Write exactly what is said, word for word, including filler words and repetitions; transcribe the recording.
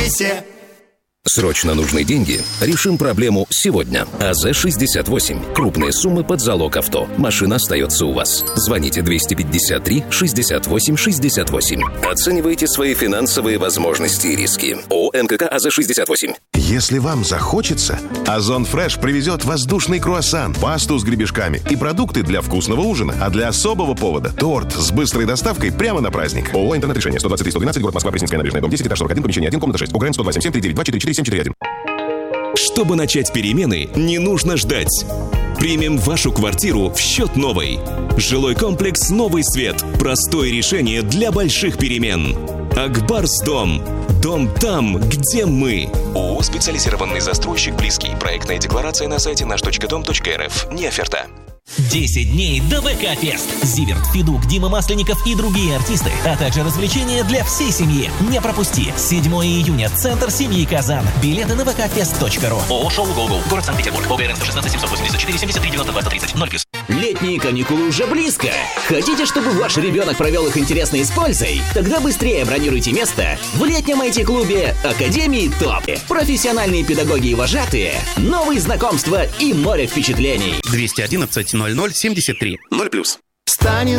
сервисе. Срочно нужны деньги? Решим проблему сегодня. АЗ шестьдесят восемь. Крупные суммы под залог авто. Машина остается у вас. Звоните двести пятьдесят три шестьдесят восемь шестьдесят восемь. Оценивайте свои финансовые возможности и риски. ООО НКК АЗ шестьдесят восемь. Если вам захочется, Озон Фреш привезет воздушный круассан, пасту с гребешками и продукты для вкусного ужина. А для особого повода – торт с быстрой доставкой прямо на праздник. ООО «Интернет-решение». сто двадцать три сто двенадцать, город Москва, Пресненская набережная, дом десять, этаж сорок один, помещение один, комната шесть. УГРН сто два семь семь три девять два четыре четыре семь четыре один. Чтобы начать перемены, не нужно ждать. Примем вашу квартиру в счет новой. Жилой комплекс «Новый свет». Простое решение для больших перемен. Акбарсдом. Дом там, где мы. ООО «Специализированный застройщик Близкий». Проектная декларация на сайте наш точка дом точка эр эф. Не оферта. десять дней ДВК-фест. Зиверт, Федук, Дима Масленников и другие артисты, а также развлечения для всей семьи. Не пропусти. седьмого июня. Центр семьи Казан. Билеты на вэ ка фест точка ру. ООО «Шоу Гол-Гол». Город Санкт-Петербург. ОГРН сто шестнадцать семьсот восемьдесят четыре семьдесят три девяносто два сто тридцать. ноль плюс. Летние каникулы уже близко. Хотите, чтобы ваш ребенок провел их интересно и с пользой? Тогда быстрее бронируйте место в летнем ай ти-клубе Академии ТОП. Профессиональные педагоги и вожатые, новые знакомства и море впечатлений. двести одиннадцать ноль ноль семьдесят три. ноль плюс. Станет